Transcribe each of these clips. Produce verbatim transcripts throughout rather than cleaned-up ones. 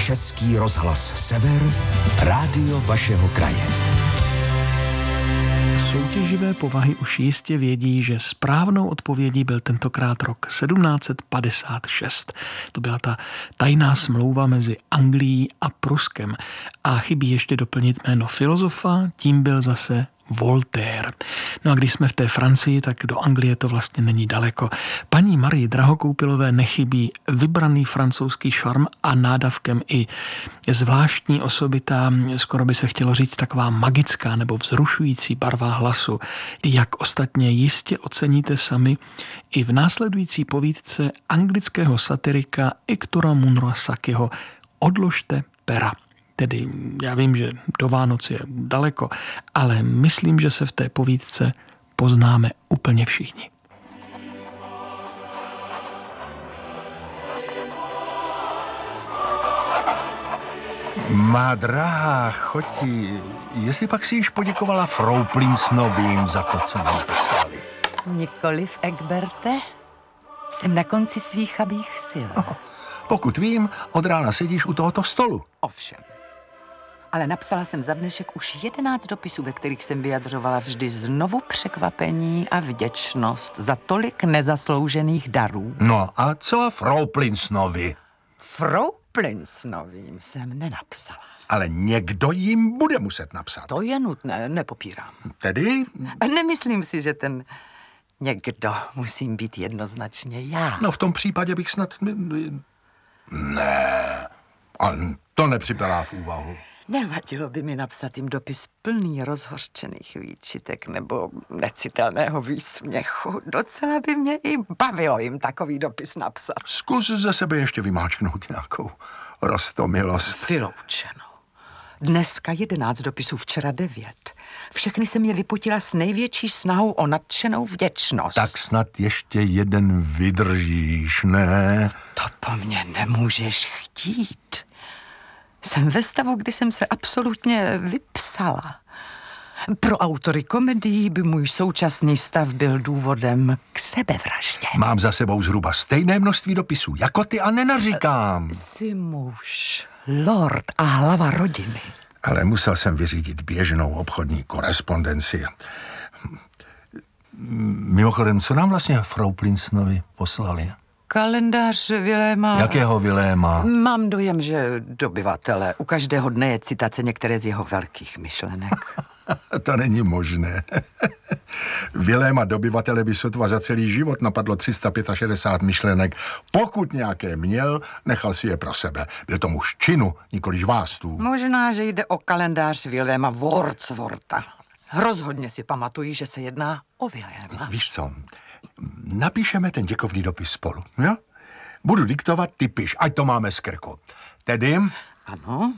Český rozhlas Sever, rádio vašeho kraje. Soutěživé povahy už jistě vědí, že správnou odpovědí byl tentokrát rok sedmnáct set padesát šest. To byla ta tajná smlouva mezi Anglií a Pruskem. A chybí ještě doplnit jméno filozofa, tím byl zase Voltaire. No a když jsme v té Francii, tak do Anglie to vlastně není daleko. Paní Marii Drahokoupilové nechybí vybraný francouzský šarm a nádavkem i zvláštní osobitá, skoro by se chtělo říct taková magická nebo vzrušující barva hlasu. Jak ostatně jistě oceníte sami i v následující povídce anglického satirika Hectora Munroa Sackého Odložte pera. Tedy já vím, že do Vánoc je daleko, ale myslím, že se v té povídce poznáme úplně všichni. Má drahá choti, jestli pak si již poděkovala Frau Plinsnovým za to, co nám poslali. Nikoliv, Egberte. Jsem na konci svých chabých sil. Oh, pokud vím, od rána sedíš u tohoto stolu. Ovšem. Ale napsala jsem za dnešek už jedenáct dopisů, ve kterých jsem vyjadřovala vždy znovu překvapení a vděčnost za tolik nezasloužených darů. No a co Frau Plinsnovi? Frau Plinsnovým jsem nenapsala. Ale někdo jim bude muset napsat. To je nutné, nepopírám. Tedy? A nemyslím si, že ten někdo musím být jednoznačně já. No v tom případě bych snad... Ne, a to nepřipadá v úvahu. Nevadilo by mi napsat jim dopis plný rozhořčených výčitek nebo necitelného výsměchu. Docela by mě i bavilo jim takový dopis napsat. Zkus ze sebe ještě vymáčknout nějakou roztomilost. Vyloučeno. Dneska jedenáct dopisů, včera devět. Všechny jsem je vypotila s největší snahou o nadšenou vděčnost. Tak snad ještě jeden vydržíš, ne? To po mně nemůžeš chtít. Jsem ve stavu, kdy jsem se absolutně vypsala. Pro autory komedií by můj současný stav byl důvodem k sebevraždě. Mám za sebou zhruba stejné množství dopisů jako ty a nenaříkám. Jsi muž, lord a hlava rodiny. Ale musel jsem vyřídit běžnou obchodní korespondenci. Mimochodem, co nám vlastně Frau Plinsnovi poslali? Kalendář Viléma... Jakého Viléma? Mám dojem, že dobyvatele. U každého dne je citace některé z jeho velkých myšlenek. To není možné. Viléma dobyvatele by sotva za celý život napadlo tři sta šedesát pět myšlenek. Pokud nějaké měl, nechal si je pro sebe. Byl to muž činu, nikoliž vástů. Možná, že jde o kalendář Viléma Wordsworta. Rozhodně si pamatuji, že se jedná o Viléma. Víš co, napíšeme ten děkovný dopis spolu, jo? Budu diktovat, ty piš, ať to máme z krku. Tedy... Ano?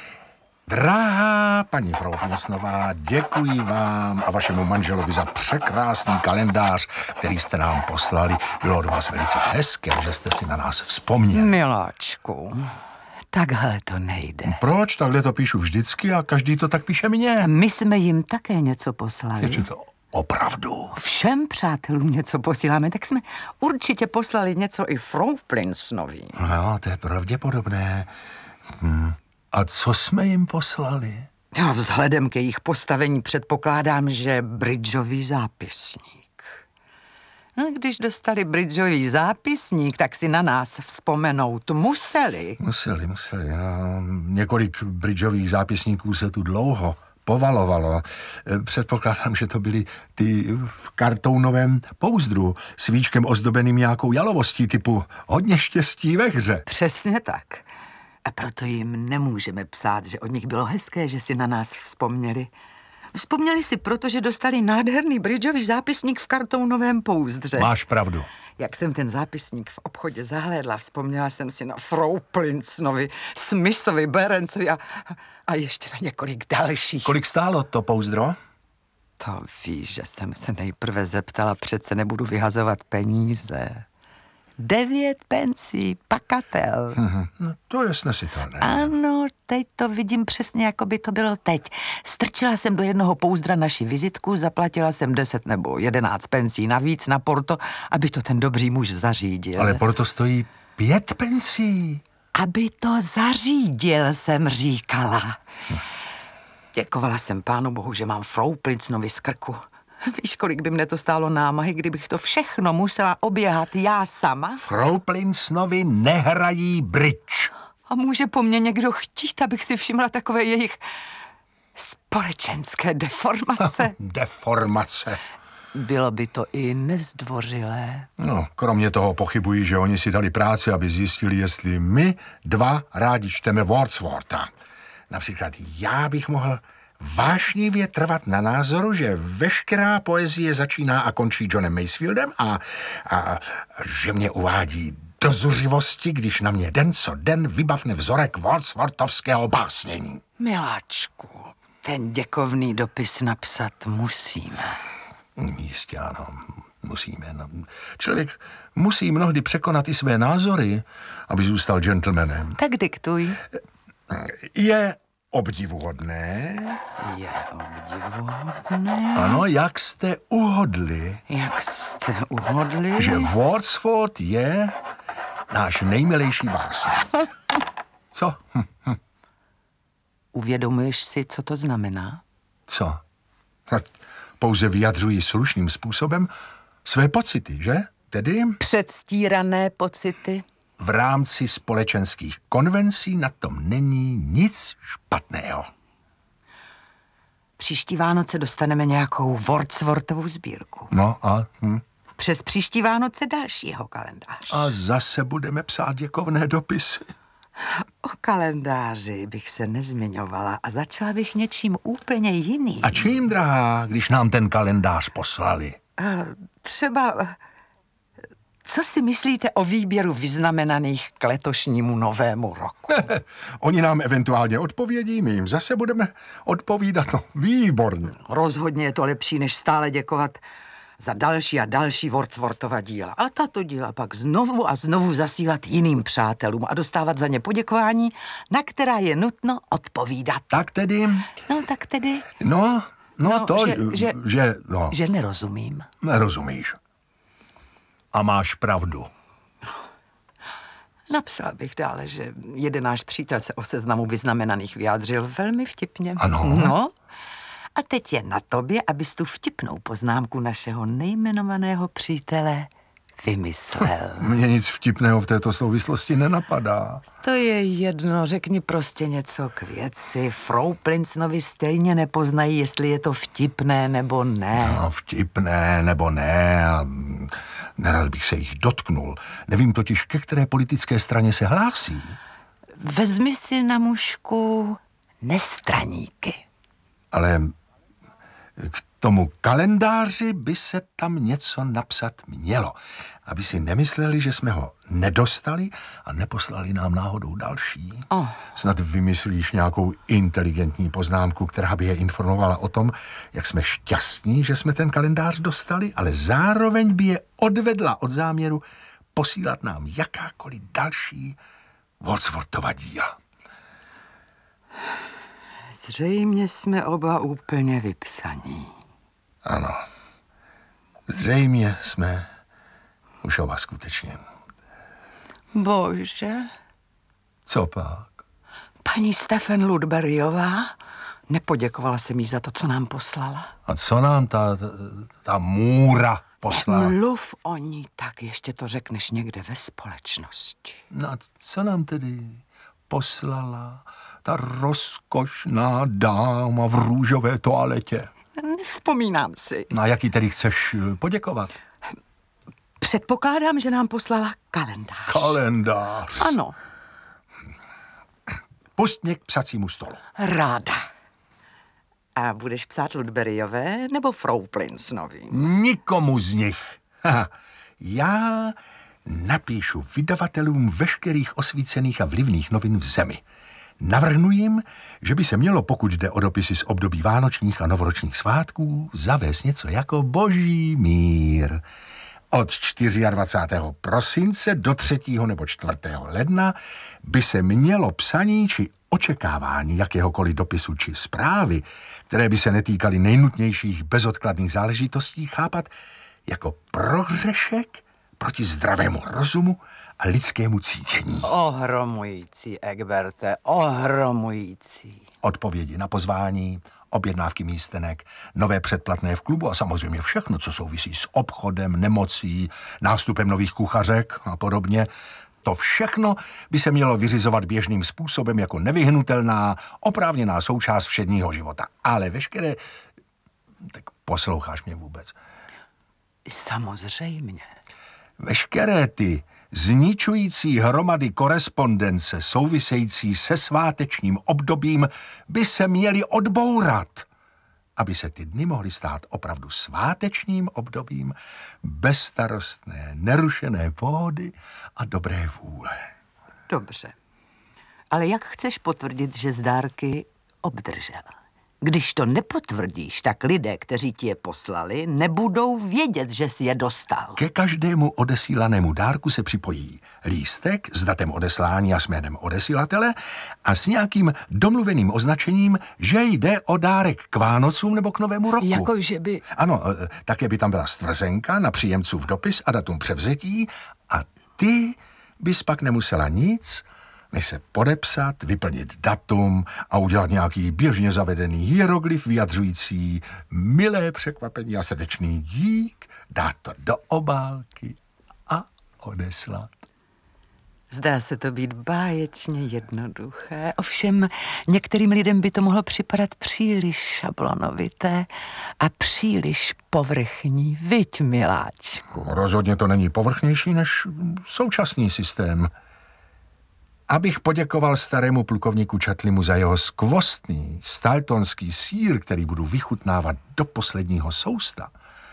Drahá paní Frau Plinsnová, děkuji vám a vašemu manželovi za překrásný kalendář, který jste nám poslali. Bylo od vás velice hezké, že jste si na nás vzpomněli. Miláčku, takhle to nejde. Proč? Takhle to píšu vždycky a každý to tak píše mně. My jsme jim také něco poslali. Je to opravdu? Všem přátelům něco posíláme, tak jsme určitě poslali něco i Frau Plinsnovým. No, to je pravděpodobné. Hm. A co jsme jim poslali? Já vzhledem ke jejich postavení předpokládám, že bridžový zápisník. No, když dostali bridžový zápisník, tak si na nás vzpomenout museli. Museli, museli. Já, několik bridžových zápisníků se tu dlouho povalovalo. Předpokládám, že to byly ty v kartounovém pouzdru s víčkem ozdobeným nějakou jalovostí typu hodně štěstí ve hře. Přesně tak. A proto jim nemůžeme psát, že od nich bylo hezké, že si na nás vzpomněli. Vzpomněli si, protože dostali nádherný bridžový zápisník v kartounovém pouzdře. Máš pravdu. Jak jsem ten zápisník v obchodě zahlédla, vzpomněla jsem si na Frau Plinsnovi, Smithovi, Berencovi a, a ještě na několik dalších. Kolik stálo to pouzdro? To víš, že jsem se nejprve zeptala, přece nebudu vyhazovat peníze. Devět pencí, pakatel. Mm-hmm. No to je snesitelné. Ano, teď to vidím přesně, jako by to bylo teď. Strčila jsem do jednoho pouzdra naši vizitku, zaplatila jsem deset nebo jedenáct pencí navíc na porto, aby to ten dobrý muž zařídil. Ale porto stojí pět pencí. aby to zařídil, jsem říkala. Děkovala jsem Pánu Bohu, že mám Frau Prinznovi z krku. Víš, kolik by mne to stálo námahy, kdybych to všechno musela oběhat já sama? Frau Prinznovi nehrají bridge. A může po mně někdo chtít, abych si všimla takové jejich společenské deformace? Deformace. Bylo by to i nezdvořilé. No, kromě toho pochybuji, že oni si dali práci, aby zjistili, jestli my dva rádi čteme Wordswortha. Například já bych mohl vášnivě trvat na názoru, že veškerá poezie začíná a končí Johnem Masefieldem a, a že mě uvádí do zuřivosti, když na mě den co den vybavne vzorek Wordsworthovského básnění. Miláčku, ten děkovný dopis napsat musíme. Jistě ano, musíme. No. Člověk musí mnohdy překonat i své názory, aby zůstal gentlemanem. Tak diktuj. Je obdivuhodné. Je obdivuhodné. Ano, jak jste uhodli, Jak jste uhodli? že Wordsworth je náš nejmilejší básník. Co? Hm, hm. Uvědomuješ si, co to znamená? Co? Hm. Pouze vyjadřují slušným způsobem své pocity, že? Tedy Předstírané pocity. v rámci společenských konvencí na tom není nic špatného. Příští Vánoce dostaneme nějakou Wordsworthovu sbírku. No a, hm. Přes příští Vánoce další jeho kalendář. a zase budeme psát děkovné dopisy. O kalendáři bych se nezmiňovala a začala bych něčím úplně jiným. A čím, drahá, když nám ten kalendář poslali? Třeba, co si myslíte o výběru vyznamenaných k letošnímu novému roku? Oni nám eventuálně odpovědí, my jim zase budeme odpovídat. No, výborně. Rozhodně je to lepší, než stále děkovat za další a další Wordsworthova díla. A tato díla pak znovu a znovu zasílat jiným přátelům a dostávat za ně poděkování, na která je nutno odpovídat. Tak tedy, No tak tedy, no, no, No, to, že- že, že- že, no, že nerozumím. nerozumíš. A máš pravdu. Napsal bych dále, že jeden náš přítel se o seznamu vyznamenaných vyjádřil velmi vtipně. Ano. No, a teď je na tobě, abys tu vtipnou poznámku našeho nejmenovaného přítele vymyslel. Mně nic vtipného v této souvislosti nenapadá. To je jedno, řekni prostě něco k věci. Frau Prinznovi stejně nepoznají, jestli je to vtipné nebo ne. No, vtipné nebo ne, a nerad bych se jich dotknul. Nevím totiž, ke které politické straně se hlásí. Vezmi si na mužku nestraníky. Ale k tomu kalendáři by se tam něco napsat mělo, aby si nemysleli, že jsme ho nedostali a neposlali nám náhodou další. Oh. Snad vymyslíš nějakou inteligentní poznámku, která by je informovala o tom, jak jsme šťastní, že jsme ten kalendář dostali, ale zároveň by je odvedla od záměru posílat nám jakákoliv další Wordsworthova díla. Zřejmě jsme oba úplně vypsaní. Ano. Zřejmě jsme už oba skutečně. Bože, Co pak? paní Stephen Ludberryová, nepoděkovala jsem jí za to, co nám poslala. A co nám ta, ta, ta můra poslala? Mluv o ní, tak ještě to řekneš někde ve společnosti. No a co nám tedy poslala ta rozkošná dáma v růžové toaletě? Nevzpomínám si. Na jaký tedy chceš poděkovat? Předpokládám, že nám poslala kalendář. Kalendář. Ano, Pust mě k psacímu stolu. ráda. A budeš psát Ludberryové nebo Frau Prinznovi? Nikomu z nich. Haha. Já napíšu vydavatelům veškerých osvícených a vlivných novin v zemi. Navrhnu jim, že by se mělo, pokud jde o dopisy z období vánočních a novoročních svátků, zavést něco jako boží mír. Od dvacátého čtvrtého prosince do třetího nebo čtvrtého ledna by se mělo psaní či očekávání jakéhokoliv dopisu či zprávy, které by se netýkaly nejnutnějších bezodkladných záležitostí, chápat jako prohřešek proti zdravému rozumu a lidskému cítění. Ohromující, Egberte, ohromující. Odpovědi na pozvání, objednávky místenek, nové předplatné v klubu a samozřejmě všechno, co souvisí s obchodem, nemocí, nástupem nových kuchařek a podobně. To všechno by se mělo vyřizovat běžným způsobem jako nevyhnutelná, oprávněná součást všedního života. Ale veškeré... Tak posloucháš mě vůbec? Samozřejmě. Veškeré ty zničující hromady korespondence související se svátečním obdobím by se měly odbourat, aby se ty dny mohly stát opravdu svátečním obdobím bezstarostné, nerušené pohody a dobré vůle. Dobře. Ale jak chceš potvrdit, že zdárky obdržel? Když to nepotvrdíš, tak lidé, kteří ti je poslali, nebudou vědět, že jsi je dostal. Ke každému odesílanému dárku se připojí lístek s datem odeslání a s jménem odesílatele a s nějakým domluveným označením, že jde o dárek k Vánocům nebo k Novému roku. Jako, že by... Ano, také by tam byla stvrzenka na příjemcův dopis a datum převzetí a ty bys pak nemusela nic, než se podepsat, vyplnit datum a udělat nějaký běžně zavedený hieroglyf vyjadřující milé překvapení a srdečný dík, dát to do obálky a odeslat. Zdá se to být báječně jednoduché, ovšem některým lidem by to mohlo připadat příliš šablonovité a příliš povrchní, viď, miláčku? Rozhodně to není povrchnější než současný systém. Abych poděkoval starému plukovníku Čatlimu za jeho skvostný staltonský sýr, který budu vychutnávat do posledního sousta,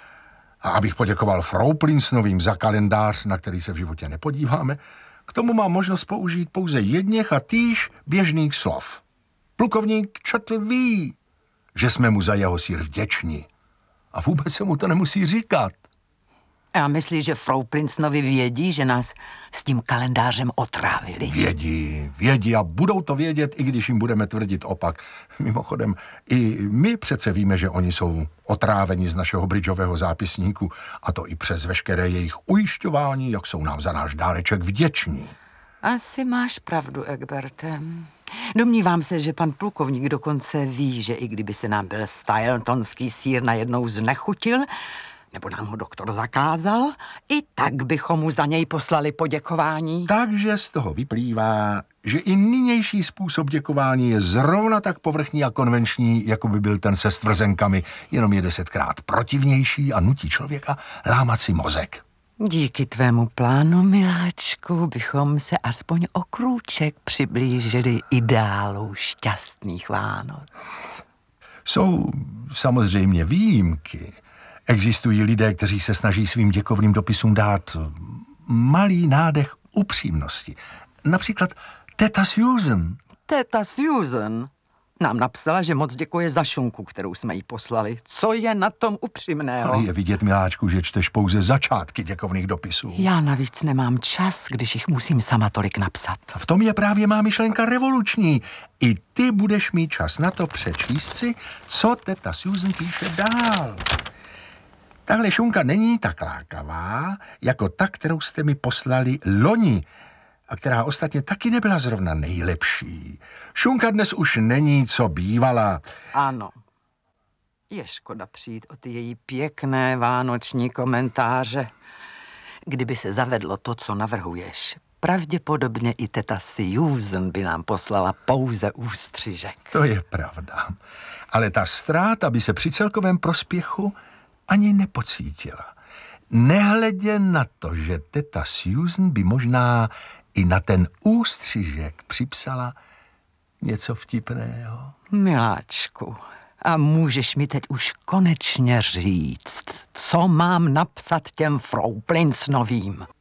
a abych poděkoval Frau Plinsnovým za kalendář, na který se v životě nepodíváme, k tomu mám možnost použít pouze jedněch a týž běžných slov. Plukovník Čatl ví, že jsme mu za jeho sýr vděční. A vůbec se mu to nemusí říkat. Já myslím, že Frau Plinsnovi vědí, že nás s tím kalendářem otrávili. Vědí, vědí a budou to vědět, i když jim budeme tvrdit opak. Mimochodem, i my přece víme, že oni jsou otráveni z našeho bridžového zápisníku, a to i přes veškeré jejich ujišťování, jak jsou nám za náš dáreček vděční. Asi máš pravdu, Egberte. Domnívám se, že pan plukovník dokonce ví, že i kdyby se nám byl staltonský sýr najednou znechutil, nebo nám ho doktor zakázal, i tak bychom mu za něj poslali poděkování. Takže z toho vyplývá, že i nynější způsob děkování je zrovna tak povrchní a konvenční, jako by byl ten se stvrzenkami, jenom je desetkrát protivnější a nutí člověka lámat si mozek. Díky tvému plánu, miláčku, bychom se aspoň o krůček přiblížili ideálu šťastných Vánoc. Jsou samozřejmě výjimky. Existují lidé, kteří se snaží svým děkovným dopisům dát malý nádech upřímnosti. Například teta Susan. Teta Susan nám napsala, že moc děkuje za šunku, kterou jsme jí poslali. Co je na tom upřímného? Ale je vidět, miláčku, že čteš pouze začátky děkovných dopisů. Já navíc nemám čas, když jich musím sama tolik napsat. A v tom je právě má myšlenka revoluční. I ty budeš mít čas na to přečíst si, co teta Susan píše dál. Tahle šunka není tak lákavá, jako ta, kterou jste mi poslali loni, a která ostatně taky nebyla zrovna nejlepší. Šunka dnes už není, co bývala. Ano. Je škoda přijít o ty její pěkné vánoční komentáře. Kdyby se zavedlo to, co navrhuješ, pravděpodobně i teta Susan by nám poslala pouze ústřižek. To je pravda. Ale ta ztráta by se při celkovém prospěchu ani nepocítila. Nehledě na to, že teta Susan by možná i na ten ústřižek připsala něco vtipného. Miláčku, a můžeš mi teď už konečně říct, co mám napsat těm Frau Plinsnovým?